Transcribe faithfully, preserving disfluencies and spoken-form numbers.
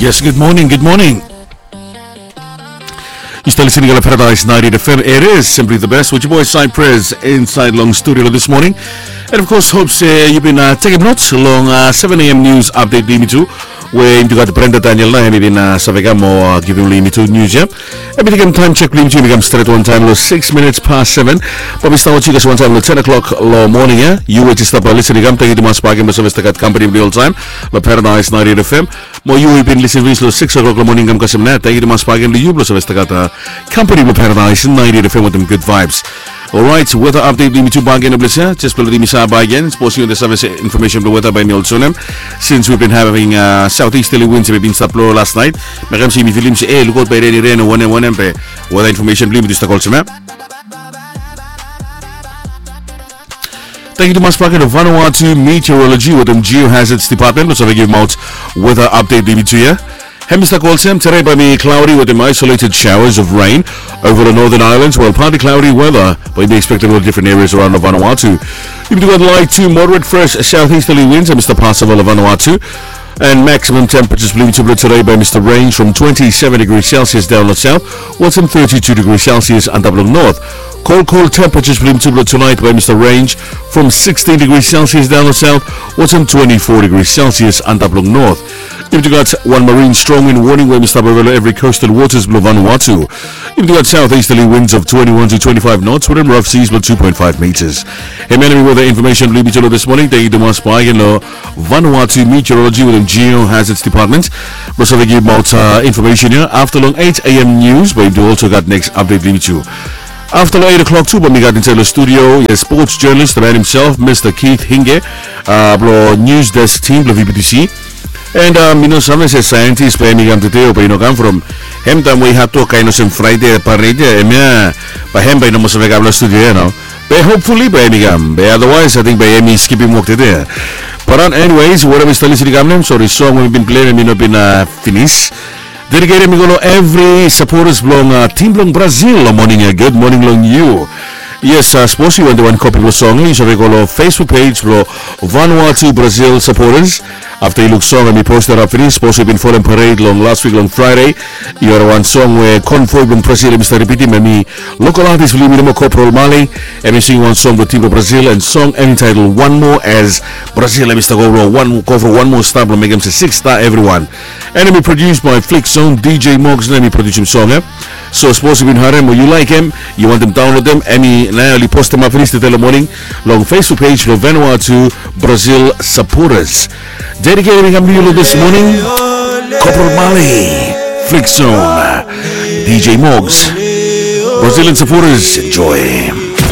Yes, good morning, good morning. You're still listening to Paradise ninety F M. It is simply the best with your boy Cypress inside Long Studio this morning. And of course, hopes uh, you've been uh, taking notes along uh, seven a.m. news update Limi two. Where you got Brenda Daniel na hemi din uh, sa vega mo uh, giving Limi two news yeah. Everything time check Limi two becomes straight one time lo six minutes past seven. Pabista ko chicas one time lo ten o'clock lo morning yeah. You wait to stop by listening am tayo di mas pagi mo sa Vestacat company real time lo Paradise ninety F M. Mo you have been listening lo six o'clock lo morning am kasam na tayo di mas pagi lo you sa Vestacat uh, company lo Paradise ninety F M with them good vibes. Alright, weather update Limi two bagay na blisa. Just below Limi sa bagay. Suppose you the service information of the weather by Neil Sunem. Since we've been having uh, southeasterly winds, we've been staplo last night. Makam si mi film si eh lukot pa rin rin one and one pe. Weather information Limi two sta call sa map. Thank you to Mas Packet of Vanuatu Meteorology with them Geohazards Department. Let's have a give out weather update Limi two yeah. Hemisphere Colsam today by me cloudy with them isolated showers of rain over the northern islands, while partly cloudy weather by be expected in different areas around the Vanuatu. You've got light to moderate fresh southeasterly winds at Mister Passable of Vanuatu. And maximum temperatures believed to be today by Mister Range from twenty-seven degrees Celsius down the south, what's in thirty-two degrees Celsius and up north. Cold, cold temperatures believed to be tonight by Mister Range from sixteen degrees Celsius down the south, what's in twenty-four degrees Celsius and up north. You've got one marine strong wind warning by Mister Barolo every coastal waters below Vanuatu. You've got southeasterly winds of twenty-one to twenty-five knots with rough seas below two point five meters. Hey, enemy weather information believed to this morning. Thank you to Mas Packet of Vanuatu Meteorology with Geohazards Department. We'll also give out uh, information here after long eight a.m. news, but you also got next update Limi two. After eight o'clock too, but we got into the studio, yes, sports journalist, the man himself, Mister Keith Hinge, uh, bro, news desk team, the V P T C. And um, you know, some say scientists playing me today, but you know, come from him time we have to kind of some Friday parade, and yeah, by him by no most of the studio, you know. But hopefully by me, but otherwise, I think by me skipping walk today. But on anyways, whatever is still listening to so the song we've been playing, may not been uh, finished. Dedicated me go every supporters belong uh, team belong Brazil morning uh, good morning long you. Yes, uh, suppose you want the one copy of the song, you should go to Facebook page for Vanuatu Brazil supporters. After you look song and we posted up finish, suppose you've been following parade long last week long Friday. You are one song where Convoy from Brazil and Mister Repeating and me local artist will be Corporal Mali and we sing one song with Team of Brazil and song entitled One More as Brazil and Mister Go one go for one more star, but make him say six star everyone. And we produced by Flick Zone, D J Moggs, and we produce him song. Eh? So suppose you've been heard him or you like him, you want them download them, and we now post them up in the morning long Facebook page for Vanuatu Brazil supporters. Dedicating a meal this morning, Corporal Mali, Flick Zone, D J Moggs, Brazilian supporters, enjoy.